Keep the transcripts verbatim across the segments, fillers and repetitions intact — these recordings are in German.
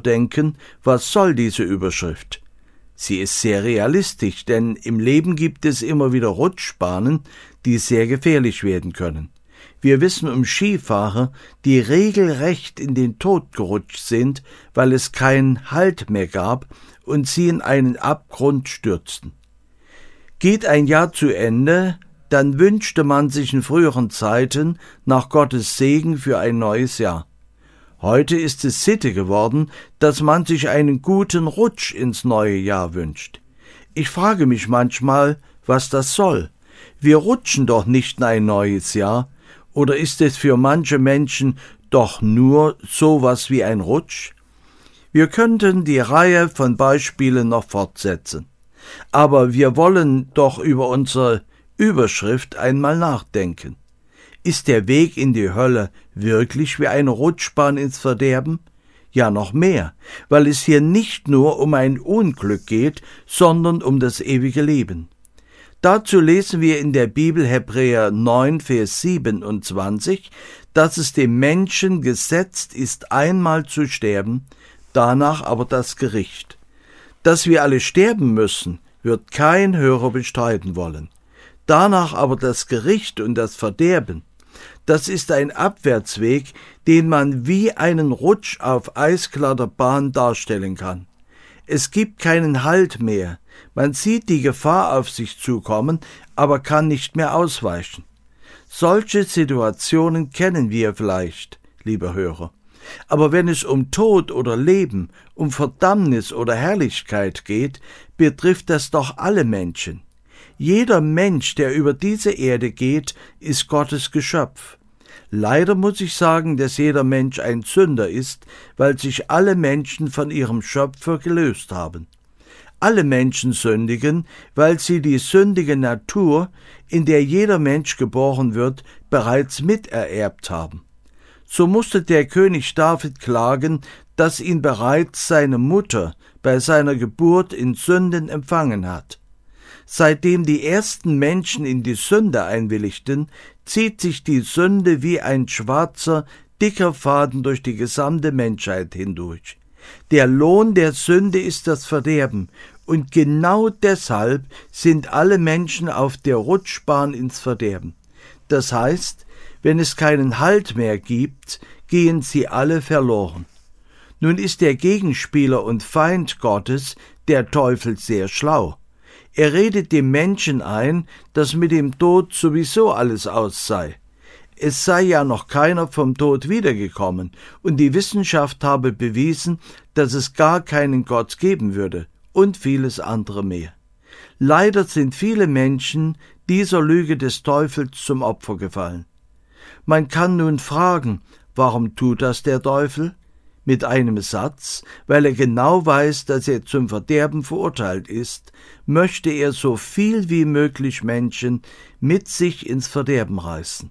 denken, was soll diese Überschrift? Sie ist sehr realistisch, denn im Leben gibt es immer wieder Rutschbahnen, die sehr gefährlich werden können. Wir wissen um Skifahrer, die regelrecht in den Tod gerutscht sind, weil es keinen Halt mehr gab und sie in einen Abgrund stürzten. Geht ein Jahr zu Ende, dann wünschte man sich in früheren Zeiten nach Gottes Segen für ein neues Jahr. Heute ist es Sitte geworden, dass man sich einen guten Rutsch ins neue Jahr wünscht. Ich frage mich manchmal, was das soll. Wir rutschen doch nicht in ein neues Jahr, oder ist es für manche Menschen doch nur sowas wie ein Rutsch? Wir könnten die Reihe von Beispielen noch fortsetzen. Aber wir wollen doch über unsere Überschrift einmal nachdenken. Ist der Weg in die Hölle wirklich wie eine Rutschbahn ins Verderben? Ja, noch mehr, weil es hier nicht nur um ein Unglück geht, sondern um das ewige Leben. Dazu lesen wir in der Bibel Hebräer neun, Vers siebenundzwanzig, dass es dem Menschen gesetzt ist, einmal zu sterben, danach aber das Gericht. Dass wir alle sterben müssen, wird kein Hörer bestreiten wollen. Danach aber das Gericht und das Verderben, das ist ein Abwärtsweg, den man wie einen Rutsch auf eisglatter Bahn darstellen kann. Es gibt keinen Halt mehr, man sieht die Gefahr auf sich zukommen, aber kann nicht mehr ausweichen. Solche Situationen kennen wir vielleicht, lieber Hörer. Aber wenn es um Tod oder Leben, um Verdammnis oder Herrlichkeit geht, betrifft das doch alle Menschen. Jeder Mensch, der über diese Erde geht, ist Gottes Geschöpf. Leider muss ich sagen, dass jeder Mensch ein Sünder ist, weil sich alle Menschen von ihrem Schöpfer gelöst haben. Alle Menschen sündigen, weil sie die sündige Natur, in der jeder Mensch geboren wird, bereits mitererbt haben. So musste der König David klagen, dass ihn bereits seine Mutter bei seiner Geburt in Sünden empfangen hat. Seitdem die ersten Menschen in die Sünde einwilligten, zieht sich die Sünde wie ein schwarzer, dicker Faden durch die gesamte Menschheit hindurch. Der Lohn der Sünde ist das Verderben, und genau deshalb sind alle Menschen auf der Rutschbahn ins Verderben. Das heißt, wenn es keinen Halt mehr gibt, gehen sie alle verloren. Nun ist der Gegenspieler und Feind Gottes, der Teufel, sehr schlau. Er redet dem Menschen ein, dass mit dem Tod sowieso alles aus sei. Es sei ja noch keiner vom Tod wiedergekommen, und die Wissenschaft habe bewiesen, dass es gar keinen Gott geben würde, und vieles andere mehr. Leider sind viele Menschen dieser Lüge des Teufels zum Opfer gefallen. Man kann nun fragen, warum tut das der Teufel? Mit einem Satz, weil er genau weiß, dass er zum Verderben verurteilt ist, möchte er so viel wie möglich Menschen mit sich ins Verderben reißen.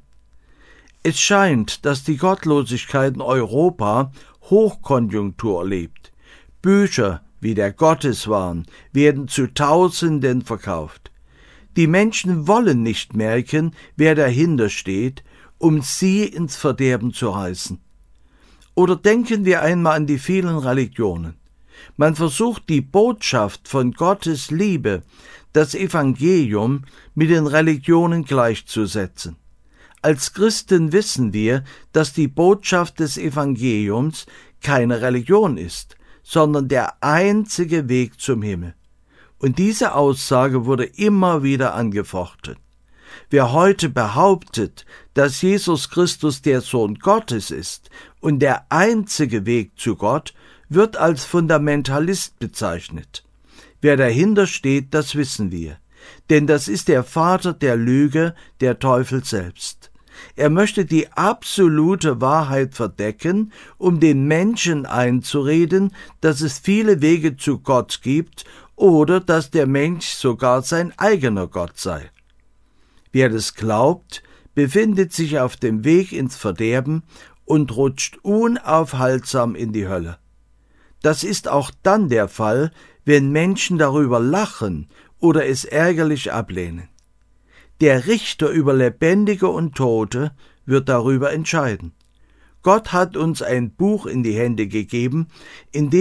Es scheint, dass die Gottlosigkeit in Europa Hochkonjunktur erlebt. Bücher wie der Gotteswahn werden zu Tausenden verkauft. Die Menschen wollen nicht merken, wer dahinter steht, um sie ins Verderben zu reißen. Oder denken wir einmal an die vielen Religionen. Man versucht die Botschaft von Gottes Liebe, das Evangelium, mit den Religionen gleichzusetzen. Als Christen wissen wir, dass die Botschaft des Evangeliums keine Religion ist, sondern der einzige Weg zum Himmel. Und diese Aussage wurde immer wieder angefochten. Wer heute behauptet, dass Jesus Christus der Sohn Gottes ist und der einzige Weg zu Gott, wird als Fundamentalist bezeichnet. Wer dahinter steht, das wissen wir. Denn das ist der Vater der Lüge, der Teufel selbst. Er möchte die absolute Wahrheit verdecken, um den Menschen einzureden, dass es viele Wege zu Gott gibt oder dass der Mensch sogar sein eigener Gott sei. Wer das glaubt, befindet sich auf dem Weg ins Verderben und rutscht unaufhaltsam in die Hölle. Das ist auch dann der Fall, wenn Menschen darüber lachen oder es ärgerlich ablehnen. Der Richter über Lebendige und Tote wird darüber entscheiden. Gott hat uns ein Buch in die Hände gegeben, in dem